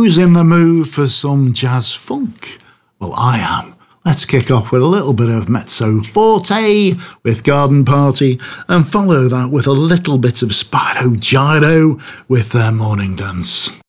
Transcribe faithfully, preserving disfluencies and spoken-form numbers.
Who's in the mood for some jazz funk? Well, I am. Let's kick off with a little bit of mezzo forte with Garden Party and follow that with a little bit of Spyro Gyro with their morning dance.